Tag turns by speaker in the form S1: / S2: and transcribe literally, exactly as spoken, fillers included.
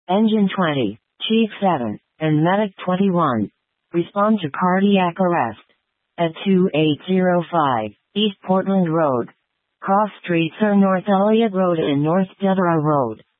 S1: Engine twenty, Chief seven, and Medic twenty-one. Respond to cardiac arrest. At two eight zero five, East Portland Road. Cross streets are North Elliott Road and North Deborah Road.